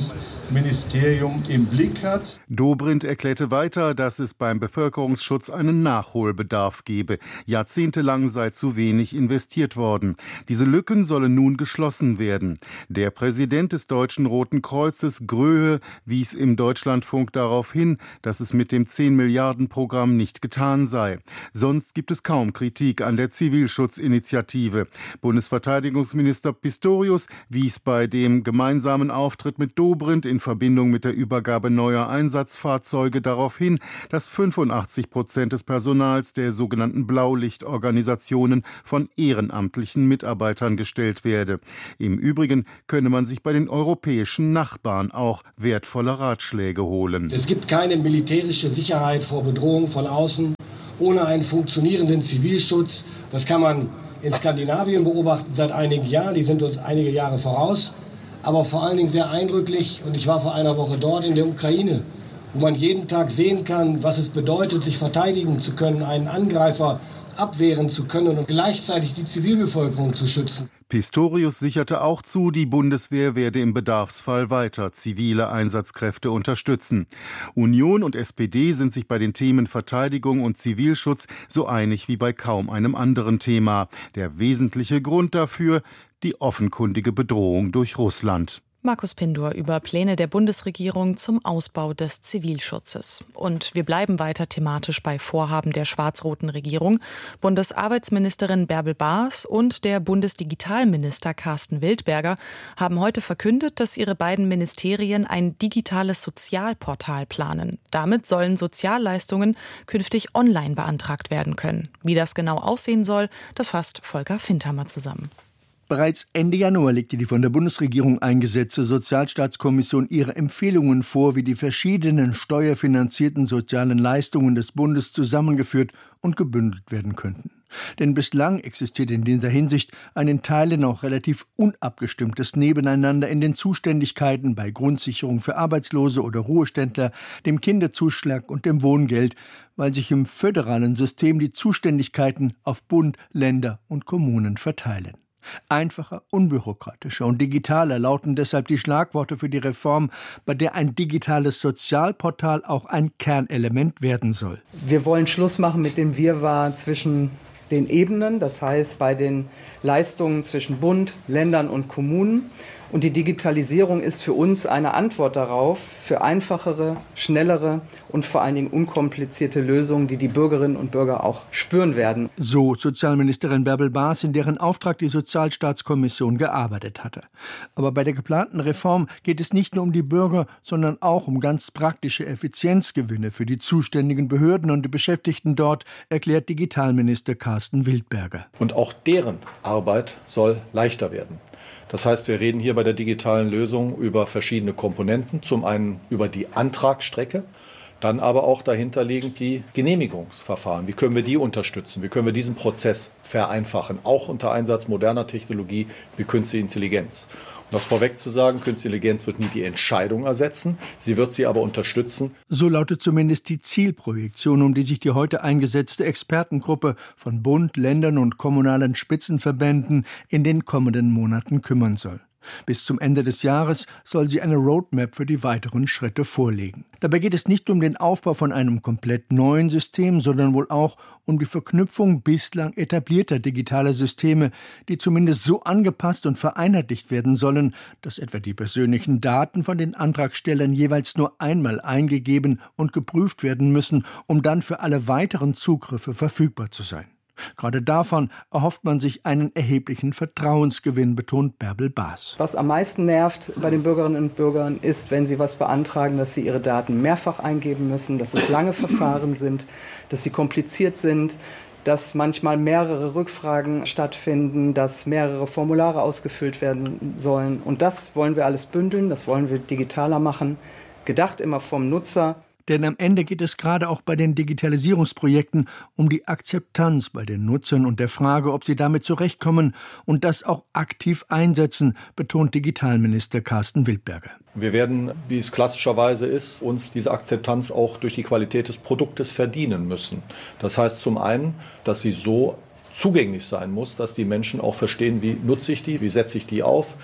S13: Ministerium im Blick hat.
S12: Dobrindt erklärte weiter, dass es beim Bevölkerungsschutz einen Nachholbedarf gebe. Jahrzehntelang sei zu wenig investiert worden. Diese Lücken sollen nun geschlossen werden. Der Präsident des Deutschen Roten Kreuzes, Gröhe, wies im Deutschlandfunk darauf hin, dass es mit dem zehn Milliarden Programm nicht getan sei. Sonst gibt es kaum Kritik an der Zivilschutzinitiative. Bundesverteidigungsminister Pistorius wies bei dem gemeinsamen Auftritt mit Dobrindt in Verbindung mit der Übergabe neuer Einsatzfahrzeuge darauf hin, dass fünfundachtzig Prozent des Personals der sogenannten Blaulichtorganisationen von ehrenamtlichen Mitarbeitern gestellt werde. Im Übrigen könne man sich bei den europäischen Nachbarn auch wertvolle Ratschläge holen.
S14: Es gibt keine militärische Sicherheit vor Bedrohung von außen ohne einen funktionierenden Zivilschutz. Das kann man in Skandinavien beobachten seit einigen Jahren. Die sind uns einige Jahre voraus. Aber vor allen Dingen sehr eindrücklich, und ich war vor einer Woche dort in der Ukraine, wo man jeden Tag sehen kann, was es bedeutet, sich verteidigen zu können, einen Angreifer abwehren zu können und gleichzeitig die Zivilbevölkerung zu schützen.
S12: Pistorius sicherte auch zu, die Bundeswehr werde im Bedarfsfall weiter zivile Einsatzkräfte unterstützen. Union und S P D sind sich bei den Themen Verteidigung und Zivilschutz so einig wie bei kaum einem anderen Thema. Der wesentliche Grund dafür: die offenkundige Bedrohung durch Russland.
S6: Markus Pindur über Pläne der Bundesregierung zum Ausbau des Zivilschutzes. Und wir bleiben weiter thematisch bei Vorhaben der schwarz-roten Regierung. Bundesarbeitsministerin Bärbel Baas und der Bundesdigitalminister Carsten Wildberger haben heute verkündet, dass ihre beiden Ministerien ein digitales Sozialportal planen. Damit sollen Sozialleistungen künftig online beantragt werden können. Wie das genau aussehen soll, das fasst Volker Findhammer zusammen.
S15: Bereits Ende Januar legte die von der Bundesregierung eingesetzte Sozialstaatskommission ihre Empfehlungen vor, wie die verschiedenen steuerfinanzierten sozialen Leistungen des Bundes zusammengeführt und gebündelt werden könnten. Denn bislang existiert in dieser Hinsicht ein in Teilen auch relativ unabgestimmtes Nebeneinander in den Zuständigkeiten bei Grundsicherung für Arbeitslose oder Ruheständler, dem Kinderzuschlag und dem Wohngeld, weil sich im föderalen System die Zuständigkeiten auf Bund, Länder und Kommunen verteilen. Einfacher, unbürokratischer und digitaler lauten deshalb die Schlagworte für die Reform, bei der ein digitales Sozialportal auch ein Kernelement werden soll.
S16: Wir wollen Schluss machen mit dem Wirrwarr zwischen den Ebenen, das heißt bei den Leistungen zwischen Bund, Ländern und Kommunen. Und die Digitalisierung ist für uns eine Antwort darauf, für einfachere, schnellere und vor allen Dingen unkomplizierte Lösungen, die die Bürgerinnen und Bürger auch spüren werden.
S15: So Sozialministerin Bärbel Baas, in deren Auftrag die Sozialstaatskommission gearbeitet hatte. Aber bei der geplanten Reform geht es nicht nur um die Bürger, sondern auch um ganz praktische Effizienzgewinne für die zuständigen Behörden und die Beschäftigten dort, erklärt Digitalminister Carsten Wildberger.
S17: Und auch deren Arbeit soll leichter werden. Das heißt, wir reden hier bei der digitalen Lösung über verschiedene Komponenten. Zum einen über die Antragsstrecke, dann aber auch dahinterliegend die Genehmigungsverfahren. Wie können wir die unterstützen? Wie können wir diesen Prozess vereinfachen? Auch unter Einsatz moderner Technologie wie künstliche Intelligenz. Um das vorweg zu sagen, künstliche Intelligenz wird nie die Entscheidung ersetzen, sie wird sie aber unterstützen.
S15: So lautet zumindest die Zielprojektion, um die sich die heute eingesetzte Expertengruppe von Bund, Ländern und kommunalen Spitzenverbänden in den kommenden Monaten kümmern soll. Bis zum Ende des Jahres soll sie eine Roadmap für die weiteren Schritte vorlegen. Dabei geht es nicht um den Aufbau von einem komplett neuen System, sondern wohl auch um die Verknüpfung bislang etablierter digitaler Systeme, die zumindest so angepasst und vereinheitlicht werden sollen, dass etwa die persönlichen Daten von den Antragstellern jeweils nur einmal eingegeben und geprüft werden müssen, um dann für alle weiteren Zugriffe verfügbar zu sein. Gerade davon erhofft man sich einen erheblichen Vertrauensgewinn, betont Bärbel Baas.
S16: Was am meisten nervt bei den Bürgerinnen und Bürgern ist, wenn sie was beantragen, dass sie ihre Daten mehrfach eingeben müssen, dass es lange Verfahren sind, dass sie kompliziert sind, dass manchmal mehrere Rückfragen stattfinden, dass mehrere Formulare ausgefüllt werden sollen. Und das wollen wir alles bündeln, das wollen wir digitaler machen, gedacht immer vom Nutzer.
S15: Denn am Ende geht es gerade auch bei den Digitalisierungsprojekten um die Akzeptanz bei den Nutzern und der Frage, ob sie damit zurechtkommen und das auch aktiv einsetzen, betont Digitalminister Carsten Wildberger.
S17: Wir werden, wie es klassischerweise ist, uns diese Akzeptanz auch durch die Qualität des Produktes verdienen müssen. Das heißt zum einen, dass sie so zugänglich sein muss, dass die Menschen auch verstehen, wie nutze ich die, wie setze ich die auf.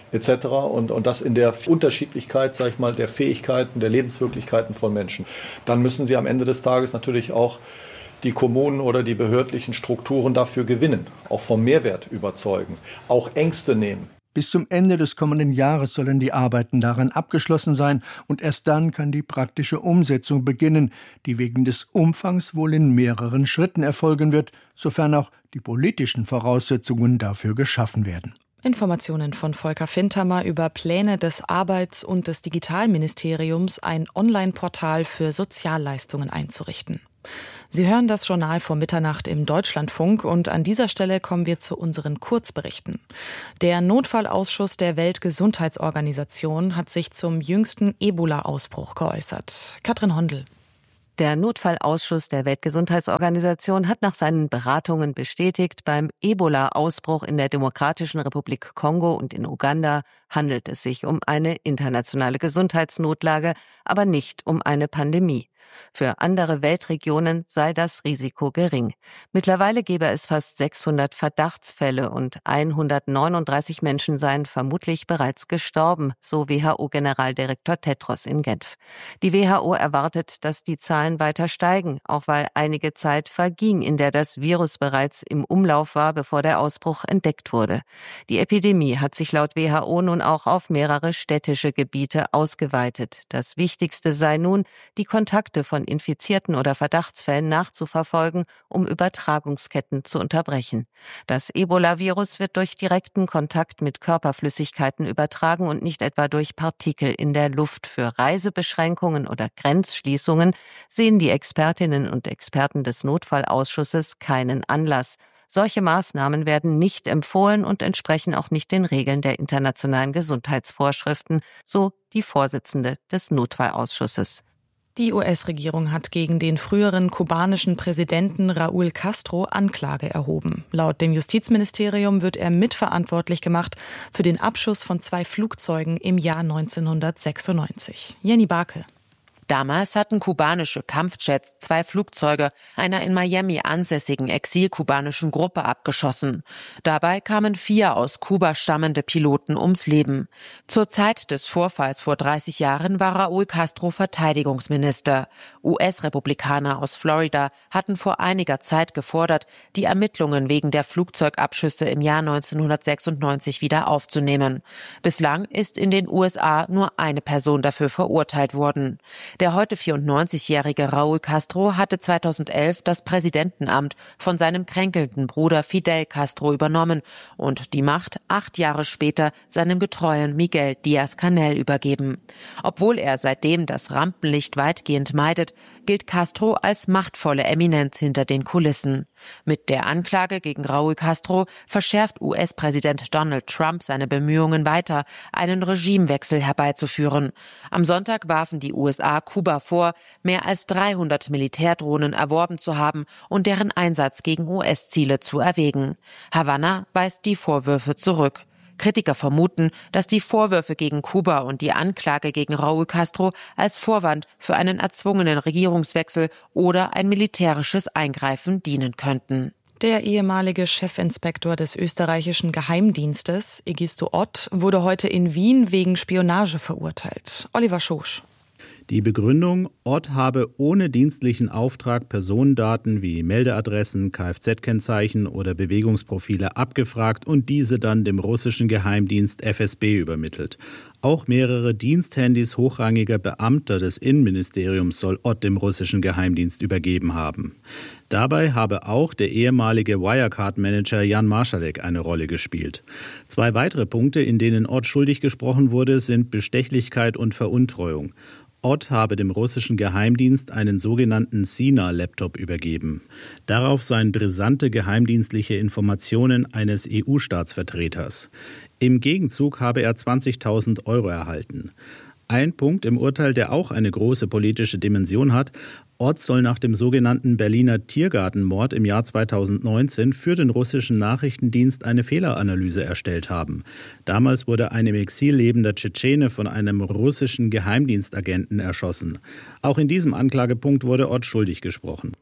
S17: et cetera. Und, und das in der Unterschiedlichkeit, sag ich mal, der Fähigkeiten, der Lebenswirklichkeiten von Menschen. Dann müssen Sie am Ende des Tages natürlich auch die Kommunen oder die behördlichen Strukturen dafür gewinnen, auch vom Mehrwert überzeugen, auch Ängste nehmen.
S15: Bis zum Ende des kommenden Jahres sollen die Arbeiten daran abgeschlossen sein und erst dann kann die praktische Umsetzung beginnen, die wegen des Umfangs wohl in mehreren Schritten erfolgen wird, sofern auch die politischen Voraussetzungen dafür geschaffen werden.
S6: Informationen von Volker Fintermer über Pläne des Arbeits- und des Digitalministeriums, ein Online-Portal für Sozialleistungen einzurichten. Sie hören das Journal vor Mitternacht im Deutschlandfunk und an dieser Stelle kommen wir zu unseren Kurzberichten. Der Notfallausschuss der Weltgesundheitsorganisation hat sich zum jüngsten Ebola-Ausbruch geäußert. Katrin Hondel.
S18: Der Notfallausschuss der Weltgesundheitsorganisation hat nach seinen Beratungen bestätigt, beim Ebola-Ausbruch in der Demokratischen Republik Kongo und in Uganda handelt es sich um eine internationale Gesundheitsnotlage, aber nicht um eine Pandemie. Für andere Weltregionen sei das Risiko gering. Mittlerweile gebe es fast sechshundert Verdachtsfälle und hundertneununddreißig Menschen seien vermutlich bereits gestorben, so W H O-Generaldirektor Tedros in Genf. Die W H O erwartet, dass die Zahlen weiter steigen, auch weil einige Zeit verging, in der das Virus bereits im Umlauf war, bevor der Ausbruch entdeckt wurde. Die Epidemie hat sich laut W H O nun auch auf mehrere städtische Gebiete ausgeweitet. Das Wichtigste sei nun, die Kontakte von Infizierten oder Verdachtsfällen nachzuverfolgen, um Übertragungsketten zu unterbrechen. Das Ebola-Virus wird durch direkten Kontakt mit Körperflüssigkeiten übertragen und nicht etwa durch Partikel in der Luft. Für Reisebeschränkungen oder Grenzschließungen sehen die Expertinnen und Experten des Notfallausschusses keinen Anlass. Solche Maßnahmen werden nicht empfohlen und entsprechen auch nicht den Regeln der internationalen Gesundheitsvorschriften, so die Vorsitzende des Notfallausschusses.
S6: Die U S-Regierung hat gegen den früheren kubanischen Präsidenten Raúl Castro Anklage erhoben. Laut dem Justizministerium wird er mitverantwortlich gemacht für den Abschuss von zwei Flugzeugen im Jahr neunzehnhundertsechsundneunzig. Jenny Barke.
S19: Damals hatten kubanische Kampfjets zwei Flugzeuge einer in Miami ansässigen exilkubanischen Gruppe abgeschossen. Dabei kamen vier aus Kuba stammende Piloten ums Leben. Zur Zeit des Vorfalls vor dreißig Jahren war Raúl Castro Verteidigungsminister. U S-Republikaner aus Florida hatten vor einiger Zeit gefordert, die Ermittlungen wegen der Flugzeugabschüsse im Jahr neunzehnhundertsechsundneunzig wieder aufzunehmen. Bislang ist in den U S A nur eine Person dafür verurteilt worden. Der heute vierundneunzigjährige Raúl Castro hatte zweitausendelf das Präsidentenamt von seinem kränkelnden Bruder Fidel Castro übernommen und die Macht acht Jahre später seinem getreuen Miguel Díaz-Canel übergeben. Obwohl er seitdem das Rampenlicht weitgehend meidet, gilt Castro als machtvolle Eminenz hinter den Kulissen. Mit der Anklage gegen Raúl Castro verschärft U S-Präsident Donald Trump seine Bemühungen weiter, einen Regimewechsel herbeizuführen. Am Sonntag warfen die U S A Kuba vor, mehr als dreihundert Militärdrohnen erworben zu haben und deren Einsatz gegen U S-Ziele zu erwägen. Havanna weist die Vorwürfe zurück. Kritiker vermuten, dass die Vorwürfe gegen Kuba und die Anklage gegen Raúl Castro als Vorwand für einen erzwungenen Regierungswechsel oder ein militärisches Eingreifen dienen könnten.
S6: Der ehemalige Chefinspektor des österreichischen Geheimdienstes, Egisto Ott, wurde heute in Wien wegen Spionage verurteilt. Oliver Schosch.
S20: Die Begründung, Ott habe ohne dienstlichen Auftrag Personendaten wie Meldeadressen, Kfz-Kennzeichen oder Bewegungsprofile abgefragt und diese dann dem russischen Geheimdienst F S B übermittelt. Auch mehrere Diensthandys hochrangiger Beamter des Innenministeriums soll Ott dem russischen Geheimdienst übergeben haben. Dabei habe auch der ehemalige Wirecard-Manager Jan Marschalek eine Rolle gespielt. Zwei weitere Punkte, in denen Ott schuldig gesprochen wurde, sind Bestechlichkeit und Veruntreuung. Ott habe dem russischen Geheimdienst einen sogenannten Sina-Laptop übergeben. Darauf seien brisante geheimdienstliche Informationen eines E U-Staatsvertreters. Im Gegenzug habe er zwanzigtausend Euro erhalten. Ein Punkt im Urteil, der auch eine große politische Dimension hat: Ott soll nach dem sogenannten Berliner Tiergartenmord im Jahr zweitausendneunzehn für den russischen Nachrichtendienst eine Fehleranalyse erstellt haben. Damals wurde ein im Exil lebender Tschetschene von einem russischen Geheimdienstagenten erschossen. Auch in diesem Anklagepunkt wurde Ott schuldig gesprochen.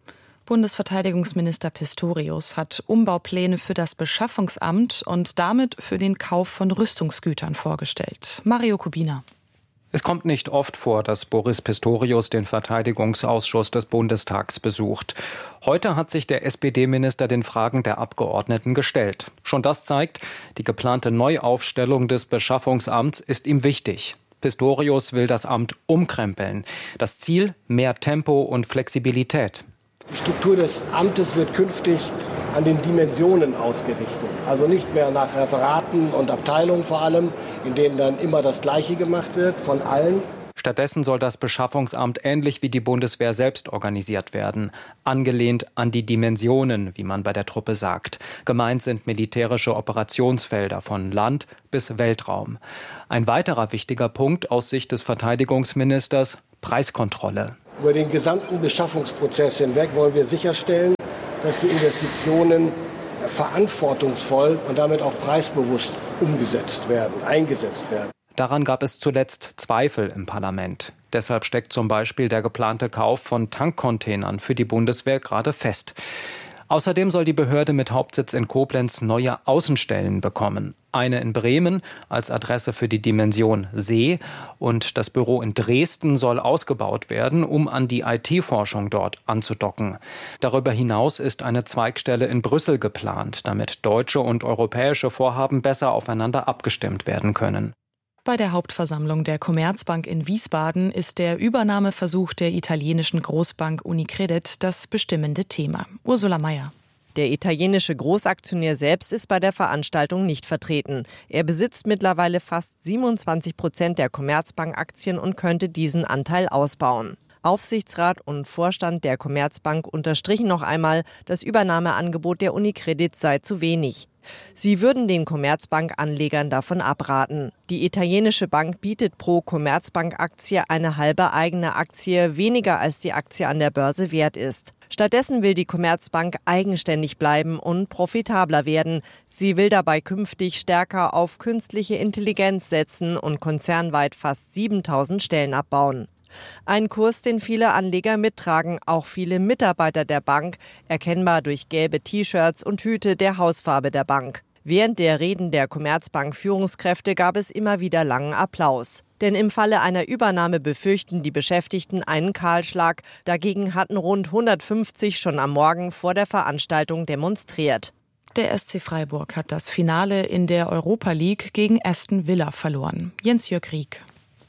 S6: Bundesverteidigungsminister Pistorius hat Umbaupläne für das Beschaffungsamt und damit für den Kauf von Rüstungsgütern vorgestellt. Mario Kubina.
S21: Es kommt nicht oft vor, dass Boris Pistorius den Verteidigungsausschuss des Bundestags besucht. Heute hat sich der S P D-Minister den Fragen der Abgeordneten gestellt. Schon das zeigt, die geplante Neuaufstellung des Beschaffungsamts ist ihm wichtig. Pistorius will das Amt umkrempeln. Das Ziel: mehr Tempo und Flexibilität.
S14: Die Struktur des Amtes wird künftig an den Dimensionen ausgerichtet. Also nicht mehr nach Referaten und Abteilungen vor allem, in denen dann immer das Gleiche gemacht wird von allen.
S21: Stattdessen soll das Beschaffungsamt ähnlich wie die Bundeswehr selbst organisiert werden. Angelehnt an die Dimensionen, wie man bei der Truppe sagt. Gemeint sind militärische Operationsfelder von Land bis Weltraum. Ein weiterer wichtiger Punkt aus Sicht des Verteidigungsministers: Preiskontrolle.
S14: Über den gesamten Beschaffungsprozess hinweg wollen wir sicherstellen, dass die Investitionen verantwortungsvoll und damit auch preisbewusst umgesetzt werden, eingesetzt werden.
S21: Daran gab es zuletzt Zweifel im Parlament. Deshalb steckt zum Beispiel der geplante Kauf von Tankcontainern für die Bundeswehr gerade fest. Außerdem soll die Behörde mit Hauptsitz in Koblenz neue Außenstellen bekommen. Eine in Bremen als Adresse für die Dimension See und das Büro in Dresden soll ausgebaut werden, um an die I T-Forschung dort anzudocken. Darüber hinaus ist eine Zweigstelle in Brüssel geplant, damit deutsche und europäische Vorhaben besser aufeinander abgestimmt werden können.
S6: Bei der Hauptversammlung der Commerzbank in Wiesbaden ist der Übernahmeversuch der italienischen Großbank Unicredit das bestimmende Thema. Ursula Mayer.
S22: Der italienische Großaktionär selbst ist bei der Veranstaltung nicht vertreten. Er besitzt mittlerweile fast siebenundzwanzig Prozent der Commerzbank-Aktien und könnte diesen Anteil ausbauen. Aufsichtsrat und Vorstand der Commerzbank unterstrichen noch einmal, das Übernahmeangebot der Unicredit sei zu wenig. Sie würden den Commerzbank-Anlegern davon abraten. Die italienische Bank bietet pro Commerzbank-Aktie eine halbe eigene Aktie, weniger als die Aktie an der Börse wert ist. Stattdessen will die Commerzbank eigenständig bleiben und profitabler werden. Sie will dabei künftig stärker auf künstliche Intelligenz setzen und konzernweit fast siebentausend Stellen abbauen. Ein Kurs, den viele Anleger mittragen, auch viele Mitarbeiter der Bank, erkennbar durch gelbe T-Shirts und Hüte der Hausfarbe der Bank. Während der Reden der Commerzbank-Führungskräfte gab es immer wieder langen Applaus. Denn im Falle einer Übernahme befürchten die Beschäftigten einen Kahlschlag. Dagegen hatten rund hundertfünfzig schon am Morgen vor der Veranstaltung demonstriert.
S6: Der S C Freiburg hat das Finale in der Europa League gegen Aston Villa verloren. Jens-Jörg Rieck.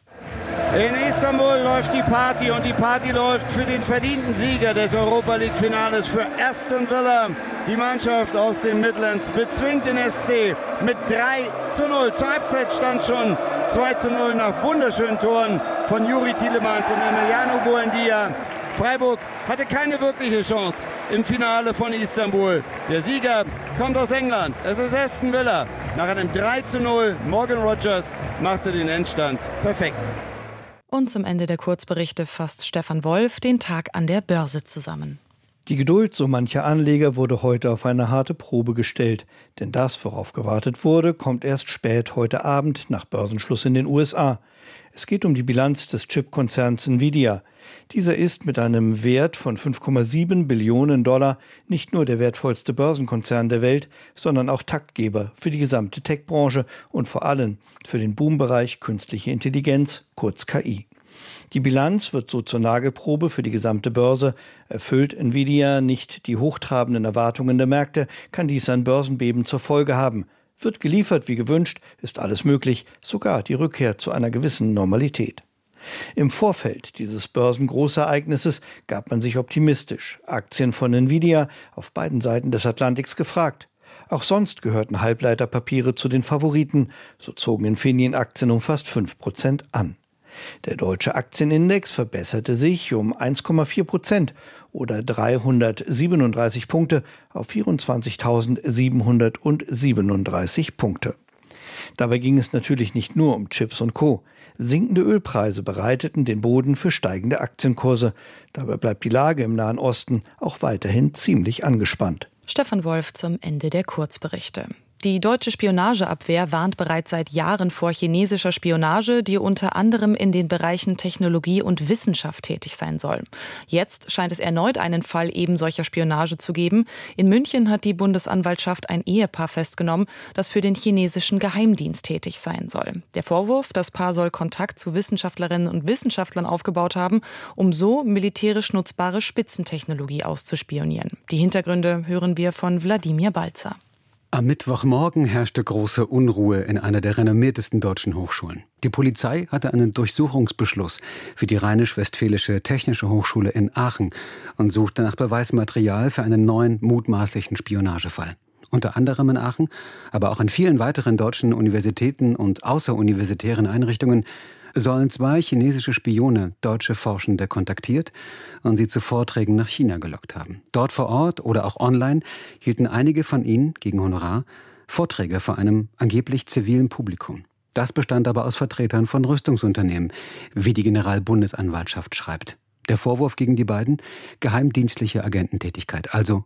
S23: In Istanbul läuft die Party und die Party läuft für den verdienten Sieger des Europa-League-Finales für Aston Villa. Die Mannschaft aus den Midlands bezwingt den S C mit drei zu null. Zur Halbzeit stand schon zwei zu null nach wunderschönen Toren von Juri Tielemans und Emiliano Buendia. Freiburg hatte keine wirkliche Chance im Finale von Istanbul. Der Sieger kommt aus England. Es ist Aston Villa. Nach einem drei zu null Morgan Rogers machte den Endstand perfekt.
S6: Und zum Ende der Kurzberichte fasst Stefan Wolf den Tag an der Börse zusammen.
S15: Die Geduld so mancher Anleger wurde heute auf eine harte Probe gestellt. Denn das, worauf gewartet wurde, kommt erst spät heute Abend nach Börsenschluss in den U S A. Es geht um die Bilanz des Chipkonzerns Nvidia. Dieser ist mit einem Wert von fünf Komma sieben Billionen Dollar nicht nur der wertvollste Börsenkonzern der Welt, sondern auch Taktgeber für die gesamte Tech-Branche und vor allem für den Boombereich künstliche Intelligenz, kurz K I. Die Bilanz wird so zur Nagelprobe für die gesamte Börse. Erfüllt Nvidia nicht die hochtrabenden Erwartungen der Märkte, kann dies ein Börsenbeben zur Folge haben. Wird geliefert wie gewünscht, ist alles möglich, sogar die Rückkehr zu einer gewissen Normalität. Im Vorfeld dieses Börsengroßereignisses gab man sich optimistisch. Aktien von Nvidia auf beiden Seiten des Atlantiks gefragt. Auch sonst gehörten Halbleiterpapiere zu den Favoriten. So zogen Infineon-Aktien um fast fünf Prozent an. Der deutsche Aktienindex verbesserte sich um eins Komma vier Prozent oder dreihundertsiebenunddreißig Punkte auf vierundzwanzigtausendsiebenhundertsiebenunddreißig Punkte. Dabei ging es natürlich nicht nur um Chips und Co. Sinkende Ölpreise bereiteten den Boden für steigende Aktienkurse. Dabei bleibt die Lage im Nahen Osten auch weiterhin ziemlich angespannt.
S6: Stefan Wolf zum Ende der Kurzberichte. Die deutsche Spionageabwehr warnt bereits seit Jahren vor chinesischer Spionage, die unter anderem in den Bereichen Technologie und Wissenschaft tätig sein soll. Jetzt scheint es erneut einen Fall eben solcher Spionage zu geben. In München hat die Bundesanwaltschaft ein Ehepaar festgenommen, das für den chinesischen Geheimdienst tätig sein soll. Der Vorwurf, das Paar soll Kontakt zu Wissenschaftlerinnen und Wissenschaftlern aufgebaut haben, um so militärisch nutzbare Spitzentechnologie auszuspionieren. Die Hintergründe hören wir von Wladimir Balzer.
S1: Am Mittwochmorgen herrschte große Unruhe in einer der renommiertesten deutschen Hochschulen. Die Polizei hatte einen Durchsuchungsbeschluss für die Rheinisch-Westfälische Technische Hochschule in Aachen und suchte nach Beweismaterial für einen neuen mutmaßlichen Spionagefall. Unter anderem in Aachen, aber auch in vielen weiteren deutschen Universitäten und außeruniversitären Einrichtungen sollen zwei chinesische Spione deutsche Forschende kontaktiert und sie zu Vorträgen nach China gelockt haben. Dort vor Ort oder auch online hielten einige von ihnen gegen Honorar Vorträge vor einem angeblich zivilen Publikum. Das bestand aber aus Vertretern von Rüstungsunternehmen, wie die Generalbundesanwaltschaft schreibt. Der Vorwurf gegen die beiden? Geheimdienstliche Agententätigkeit, also